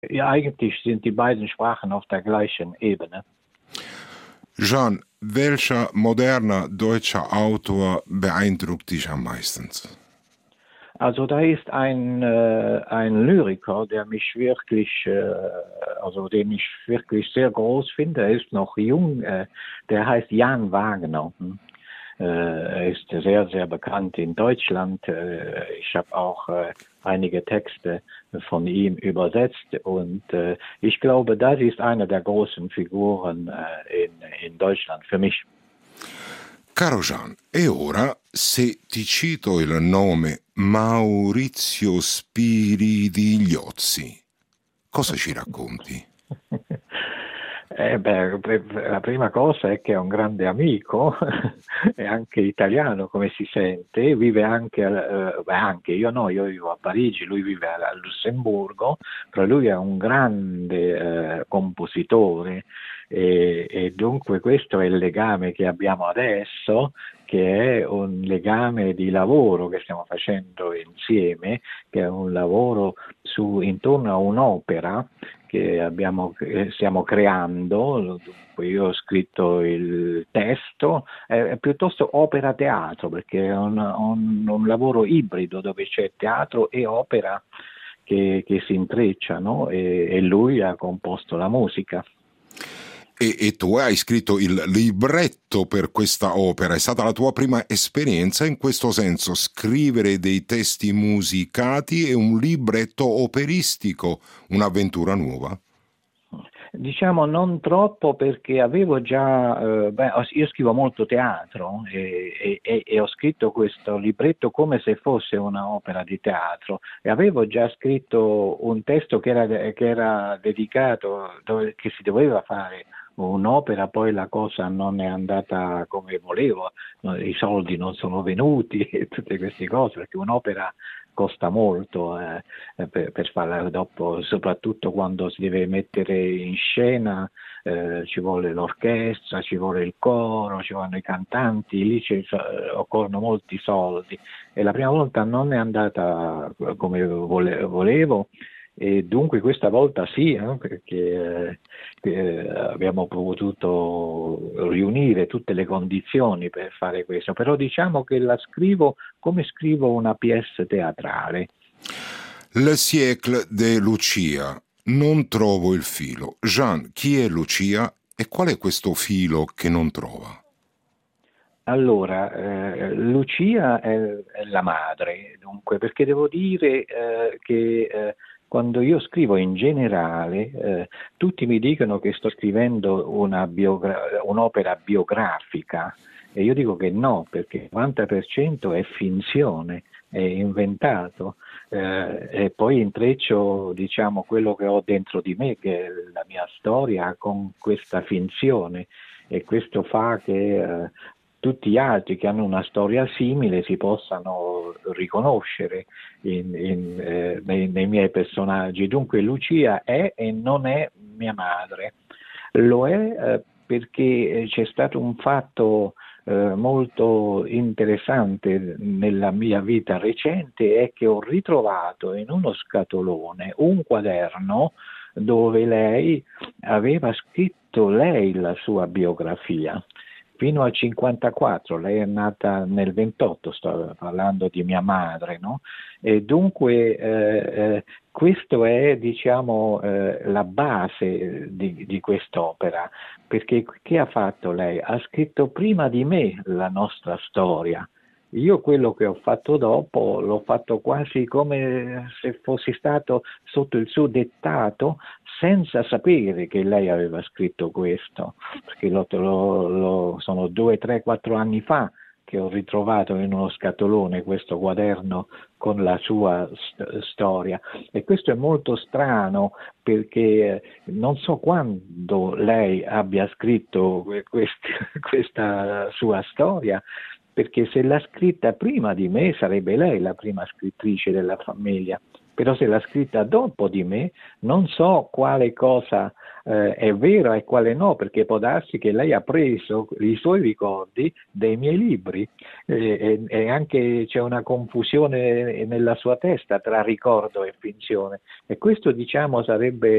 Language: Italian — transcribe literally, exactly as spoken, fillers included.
Ja, eigentlich sind die beiden Sprachen auf der gleichen Ebene. Jean, welcher moderner deutscher Autor beeindruckt dich am meisten? Also da ist ein, äh, ein Lyriker, der mich wirklich, äh, also den ich wirklich sehr groß finde. Er ist noch jung, äh, der heißt Jan Wagner. Hm? Äh, er ist sehr, sehr bekannt in Deutschland. Äh, ich habe auch äh, einige Texte von ihm übersetzt und äh, ich glaube, das ist eine der großen Figuren äh, in, in Deutschland für mich. Caro Jean, e ora se ti cito il nome Maurizio Spiridigliozzi, cosa ci racconti? Eh beh, la prima cosa è che è un grande amico, è anche italiano come si sente, vive anche, eh, beh, anche io no, io vivo a Parigi, lui vive a, a Lussemburgo, però lui è un grande eh, compositore e, e dunque questo è il legame che abbiamo adesso, che è un legame di lavoro che stiamo facendo insieme, che è un lavoro su, intorno a un'opera che abbiamo, stiamo creando. Dunque io ho scritto il testo, è, è piuttosto opera teatro perché è un, un, un lavoro ibrido dove c'è teatro e opera che, che si intrecciano e, e lui ha composto la musica. E, e tu hai scritto il libretto per questa opera, è stata la tua prima esperienza in questo senso, scrivere dei testi musicati e un libretto operistico, un'avventura nuova? Diciamo non troppo perché avevo già, eh, beh, io scrivo molto teatro e, e, e ho scritto questo libretto come se fosse un'opera di teatro e avevo già scritto un testo che era, che era dedicato, dove, che si doveva fare un'opera, poi la cosa non è andata come volevo, i soldi non sono venuti e tutte queste cose, perché un'opera costa molto eh, per, per farla dopo, soprattutto quando si deve mettere in scena, eh, ci vuole l'orchestra, ci vuole il coro, ci vogliono i cantanti, lì ci, occorrono molti soldi e la prima volta non è andata come vole, volevo. E dunque questa volta sì, eh, perché eh, abbiamo potuto riunire tutte le condizioni per fare questo, però diciamo che la scrivo come scrivo una pièce teatrale. Le siècle de Lucia. Non trovo il filo. Jean, chi è Lucia e qual è questo filo che non trova? Allora, eh, Lucia è, è la madre, dunque, perché devo dire eh, che eh, quando io scrivo in generale, eh, tutti mi dicono che sto scrivendo una biogra- un'opera biografica e io dico che no, perché il novanta per cento è finzione, è inventato eh, e poi intreccio, diciamo, quello che ho dentro di me, che è la mia storia, con questa finzione e questo fa che eh, tutti gli altri che hanno una storia simile si possano riconoscere in, in, eh, nei, nei miei personaggi. Dunque Lucia è e non è mia madre. Lo è eh, perché c'è stato un fatto eh, molto interessante nella mia vita recente, è che ho ritrovato in uno scatolone un quaderno dove lei aveva scritto lei la sua biografia. Fino al cinquantaquattro, lei è nata nel ventotto, sto parlando di mia madre, no? E dunque eh, eh, questo è, diciamo, eh, la base di, di quest'opera, perché che ha fatto lei? Ha scritto prima di me la nostra storia. Io quello che ho fatto dopo l'ho fatto quasi come se fossi stato sotto il suo dettato senza sapere che lei aveva scritto questo, perché lo, lo, lo, sono due, tre, quattro anni fa che ho ritrovato in uno scatolone questo quaderno con la sua st- storia e questo è molto strano perché non so quando lei abbia scritto quest- questa sua storia, perché se l'ha scritta prima di me sarebbe lei la prima scrittrice della famiglia, però se l'ha scritta dopo di me non so quale cosa eh, è vera e quale no, perché può darsi che lei ha preso i suoi ricordi dei miei libri e, e, e anche c'è una confusione nella sua testa tra ricordo e finzione e questo diciamo sarebbe